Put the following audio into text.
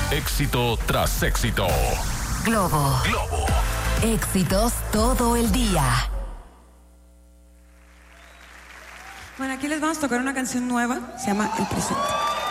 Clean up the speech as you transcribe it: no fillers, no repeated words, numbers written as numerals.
Éxito tras éxito. Globo. Éxitos todo el día. Bueno, aquí les vamos a tocar una canción nueva, se llama El Presente.